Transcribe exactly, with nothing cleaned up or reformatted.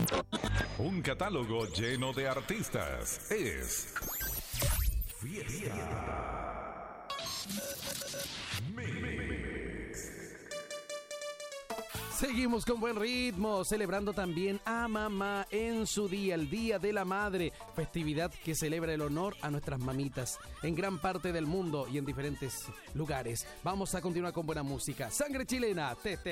Un catálogo lleno de artistas. Es Fiesta Mix. Seguimos con buen ritmo, celebrando también a mamá en su día, el Día de la Madre, festividad que celebra el honor a nuestras mamitas en gran parte del mundo y en diferentes lugares. Vamos a continuar con buena música. Sangre chilena, Tete.